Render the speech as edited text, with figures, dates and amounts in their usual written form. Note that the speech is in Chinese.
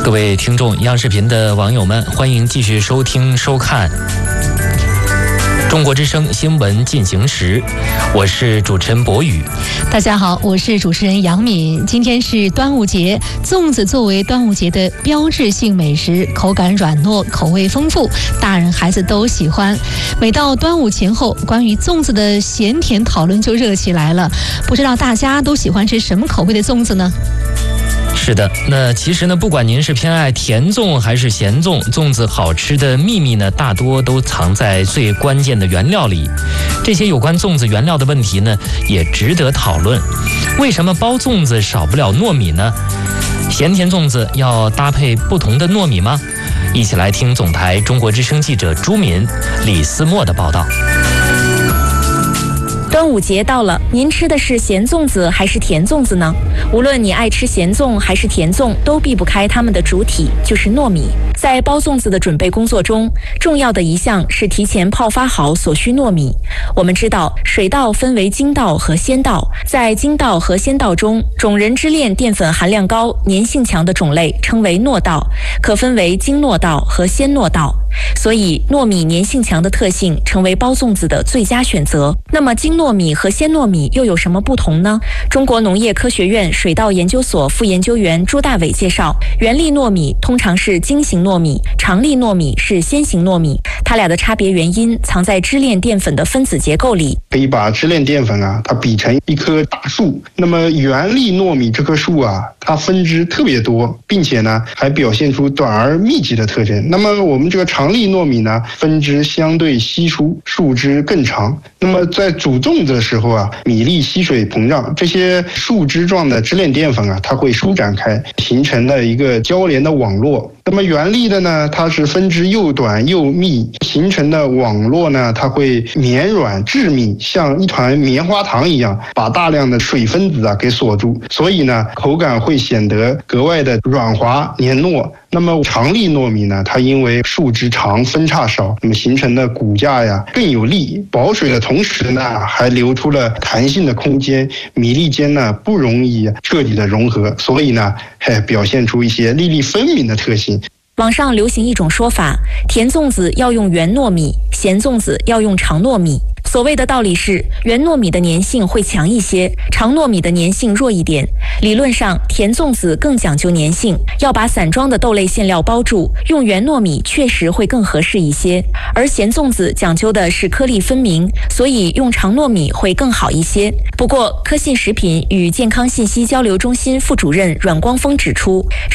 各位听众、央视频的网友们，欢迎继续收听收看中国之声新闻进行时，我是主持人博宇。 大家好，我是主持人杨敏。今天是端午节，粽子作为端午节的标志性美食，口感软糯，口味丰富，大人孩子都喜欢。每到端午前后，关于粽子的咸甜讨论就热起来了。不知道大家都喜欢吃什么口味的粽子呢？ 是的，那其实呢，不管您是偏爱甜粽还是咸粽，粽子好吃的秘密呢，大多都藏在最关键的原料里。这些有关粽子原料的问题呢，也值得讨论。为什么包粽子少不了糯米呢？咸甜粽子要搭配不同的糯米吗？一起来听总台中国之声记者朱敏、李思墨的报道。 端午节到了，您吃的是咸粽子还是甜粽子呢？无论你爱吃咸粽还是甜粽，都避不开它们的主体，就是糯米。在包粽子的准备工作中，重要的一项是提前泡发好所需糯米。我们知道，水稻分为精稻和鲜稻，在精稻和鲜稻中，种仁支链淀粉含量高、粘性强的种类称为糯稻，可分为精糯稻和鲜糯稻。所以，糯米粘性强的特性成为包粽子的最佳选择。那么，精糯米和鲜糯米又有什么不同呢？中国农业科学院水稻研究所副研究员朱大伟介绍，原粒糯米通常是精型糯米，长粒糯米是鲜型糯米。它俩的差别原因藏在支链淀粉的分子结构里。 可以把支链淀粉它比成一棵大树。那么原粒糯米这棵树它分支特别多，并且呢还表现出短而密集的特征。那么我们这个长粒糯米呢，分支相对稀疏，树枝更长。那么在煮粽子的时候米粒吸水膨胀，这些树枝状的支链淀粉它会舒展开，形成了一个交连的网络。那么原粒的呢，它是分支又短又密，形成的网络呢，它会绵软致密，像一团棉花糖一样，把大量的水分子给锁住，所以呢，口感会显得格外的软滑黏糯。那么长粒糯米呢，它因为树枝长分叉少，那么形成的骨架更有力，保水的同时呢，还留出了弹性的空间，米粒间呢不容易彻底的融合，所以呢表现出一些粒粒分明的特性。 网上流行一种说法，甜粽子要用圆糯米，咸粽子要用长糯米。所谓的道理是，圆糯米的粘性会强一些，长糯米的粘性弱一点。理论上，甜粽子更讲究粘性，要把散装的豆类馅料包住，用圆糯米确实会更合适一些。而咸粽子讲究的是颗粒分明，所以用长糯米会更好一些。不过，科信食品与健康信息交流中心副主任阮光峰指出，